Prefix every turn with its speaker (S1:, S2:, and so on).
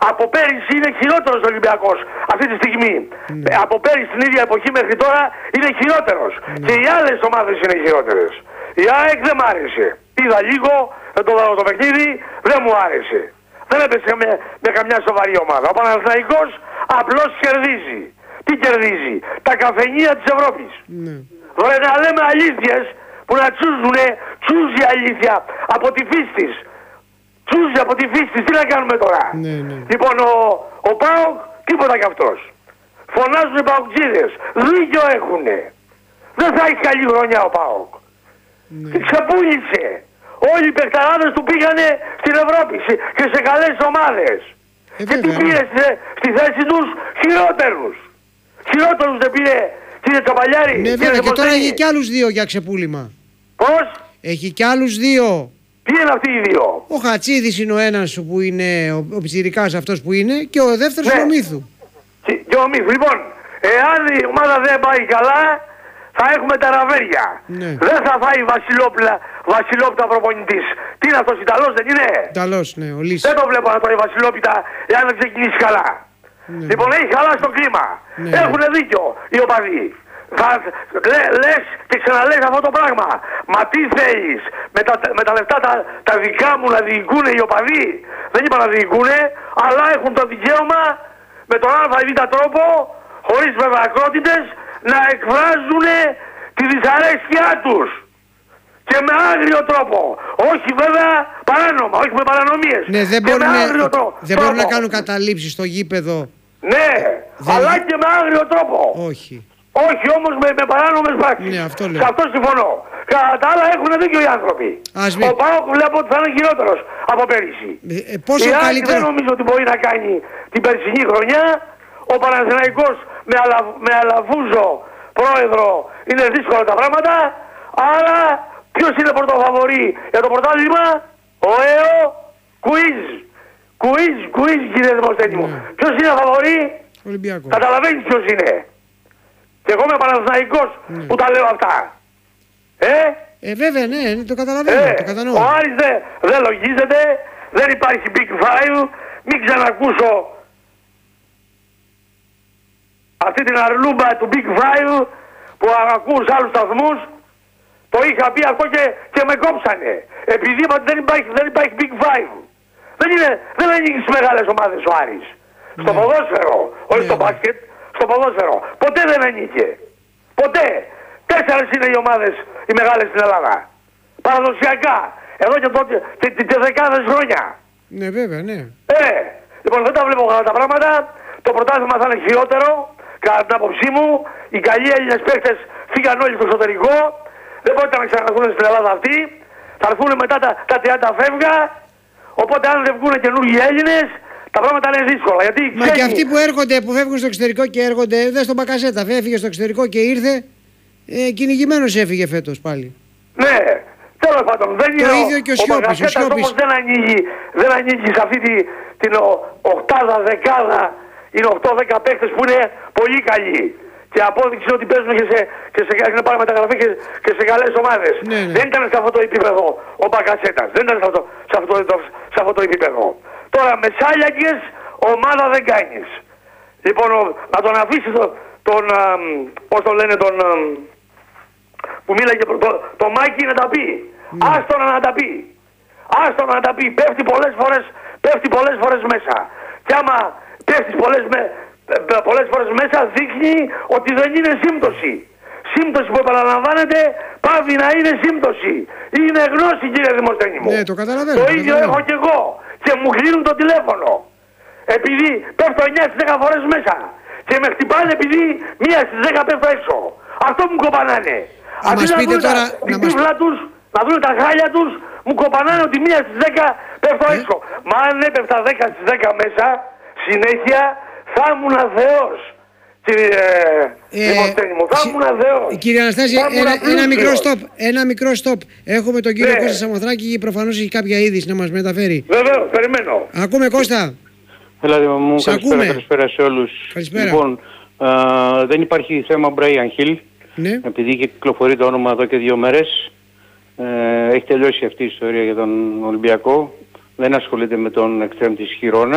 S1: Από πέρυσι είναι χειρότερος ο Ολυμπιακός αυτή τη στιγμή. Από πέρυσι την ίδια εποχή μέχρι τώρα είναι χειρότερος. Και οι άλλες ομάδες είναι χειρότερες. Η ΑΕΚ δεν μ' άρεσε. Είδα λίγο το παιχνίδι, δεν μου άρεσε. Δεν έπαιξε με καμιά σοβαρή ομάδα. Ο Παναθηναϊκός απλώς κερδίζει. Τι κερδίζει? Τα καφενεία της Ευρώπης. Ωραία, να λέμε αλήθειες που να τσούζουνε, τσούζει αλήθεια από τη φύση της. Τσούζει από τη φύση της, τι να κάνουμε τώρα? Λοιπόν, ο ΠΑΟΚ τίποτα κι αυτός. Φωνάζουν οι ΠΑΟΚτζίδες, δίκιο έχουνε. Δεν θα έχει καλή χρονιά ο ΠΑΟΚ. Και ξεπούλησε. Όλοι οι παιχταράδες του πήγανε στην Ευρώπη και σε καλές ομάδες. Και τι πήρε στη θέση τους? Χειρότερους. Χειρότερους δεν πήρε, κύριε Τσαπαλιάρη?
S2: Ναι, βέβαια, και τώρα έχει κι άλλους δύο για ξεπούλημα.
S1: Πώς?
S2: Έχει κι άλλους δύο.
S1: Ποιοι είναι αυτοί οι δύο?
S2: Ο Χατσίδης είναι ο ένας που είναι ο πιτσιρικάς αυτός που είναι, και ο δεύτερος είναι ο Μύθου.
S1: Και ο Μύθου. Λοιπόν, εάν η ομάδα δεν πάει καλά, θα έχουμε τα ραβέρια. Δεν θα φάει Βασιλόπιτα προπονητής. Τι είναι αυτός, Ιταλός δεν είναι?
S2: Ιταλός, ναι, ο Λύσης.
S1: Δεν το βλέπω να τρώει Βασιλόπιτα εάν δεν ξεκινήσει καλά. Λοιπόν, έχει χαλάσει το κλίμα. Έχουν δίκιο οι οπαδοί. Λες και ξαναλες αυτό το πράγμα. Μα τι θέλεις? Με τα λεφτά τα δικά μου να διοικούνε οι οπαδοί? Δεν είπα να διοικούνε, αλλά έχουν το δικαίωμα με τον α ή β τρόπο, χωρίς βέβαια ακρότητες, να εκφράζουν τη δυσαρέσκειά τους. Και με άγριο τρόπο. Όχι βέβαια παράνομα, όχι με παρανομίες.
S2: Ναι, δεν μπορούν να κάνουν καταλήψεις στο γήπεδο.
S1: Ναι, αλλά και με άγριο τρόπο.
S2: Όχι.
S1: Όχι όμως με παράνομες πράξεις.
S2: Ναι, αυτό λέω.
S1: Σε αυτό συμφωνώ. Κατά τα άλλα έχουν δίκιο οι άνθρωποι. Ο ΠΑΟΚ βλέπω ότι θα είναι χειρότερος από πέρυσι.
S2: Πόσο καλύτερο?
S1: Δεν νομίζω ότι μπορεί να κάνει την περσινή χρονιά. Ο Παναθηναϊκός με Αλαφούζο πρόεδρο είναι δύσκολα τα πράγματα. Άρα ποιος είναι πρωτοφαβορί για το πρωτάθλημα? Ο ΕΟ Κουίζ κύριε Δημοσθένη μου. Ποιος είναι φαβορί?
S2: Ολυμπιακό.
S1: Καταλαβαίνεις ποιος είναι? Και εγώ είμαι Παναθηναϊκός που τα λέω αυτά.
S2: Βέβαια, ναι, το καταλαβαίνω, το κατανοώ.
S1: Ο Άρης δεν λογίζεται, δεν υπάρχει Big Five. Μην ξανακούσω αυτή την αρλούμπα του Big Five που ακούω σε άλλους σταθμούς. Το είχα πει αυτό και με κόψανε. Επειδή είπα ότι δεν υπάρχει Big Five. Δεν ανοίγει στις μεγάλες ομάδες ο Άρης. Στο ποδόσφαιρο, όχι στο μπάσκετ, στο ποδόσφαιρο. Ποτέ δεν ανήκε. Ποτέ. 4 είναι οι ομάδες οι μεγάλες στην Ελλάδα. Παραδοσιακά. Εδώ και δεκάδες χρόνια.
S2: Ναι, βέβαια, ναι.
S1: Λοιπόν, δεν τα βλέπω καλά τα πράγματα. Το πρωτάθλημα θα είναι χειρότερο, κατά την άποψή μου. Οι καλοί Έλληνες παίκτες φύγαν όλοι στο εξωτερικό. Δεν πρόκειται να ξαναρθούν στην Ελλάδα αυτοί. Θα έρθουν μετά τα 30 φεύγα. Οπότε αν δεν βγουν καινούργιοι Έλληνες, τα πράγματα είναι δύσκολα.
S2: Μα και αυτοί που φεύγουν στο εξωτερικό και έρχονται, δεν στον Μπακασέτα, έφυγε στο εξωτερικό και ήρθε, κυνηγημένος έφυγε φέτος πάλι.
S1: Ναι, τέλος πάντων, δεν είναι
S2: το ίδιο και ο
S1: Μπακασέτας όμως δεν ανοίγει σε αυτή την οκτάδα, δεκάδα, είναι 8-10 παίκτες που είναι πολύ καλοί. Και απόδειξε ότι παίζουν έχουν πάρει μεταγραφή και σε καλές ομάδες. Δεν ήταν σε αυτό το επίπεδο ο Μπακασέτας. Δεν ήταν σε αυτό το επίπεδο. Τώρα με σάλιακες ομάδα δεν κάνεις. Λοιπόν, να τον αφήσεις πώς το λένε, που μίλαγε το Μάκη να τα πει. Άστονα να τα πει. Άστονα να τα πει. Πέφτει πολλές φορές μέσα. Και άμα πέφτεις πολλές φορές μέσα δείχνει ότι δεν είναι σύμπτωση. Σύμπτωση που επαναλαμβάνεται πάβει να είναι σύμπτωση. Είναι γνώση κύριε Δημοσθένη μου.
S2: Ναι, το καταλαβαίνω.
S1: Το ίδιο έχω κι εγώ. Και μου κλείνουν το τηλέφωνο. Επειδή πέφτω 9 στις 10 φορές μέσα. Και με χτυπάνε επειδή 1 στις 10 πέφτω έξω. Αυτό μου κοπανάνε. Αντί να δουν την τύφλα τους, να δουν τα χάλια τους, μου κοπανάνε ότι 1 στις 10 πέφτω έξω. Μα αν έπεφτα 10 στις 10 μέσα, συνέχεια θα ήμουν Θεός.
S2: Κύριε Αναστάση, ένα μικρό στόπ. Έχουμε τον κύριο Κώστα Σαμοθράκη και προφανώς έχει κάποια είδηση να μας μεταφέρει.
S1: Βεβαίως, περιμένω.
S2: Ακούμε, Κώστα.
S3: Έλα, μου, καλησπέρα σε όλους.
S2: Καλησπέρα.
S3: Λοιπόν, δεν υπάρχει θέμα Brian Hill.
S2: Ναι.
S3: Επειδή κυκλοφορεί το όνομα εδώ και 2 μέρες. Έχει τελειώσει αυτή η ιστορία για τον Ολυμπιακό. Δεν ασχολείται με τον εξτρέμ της Χιρόνα.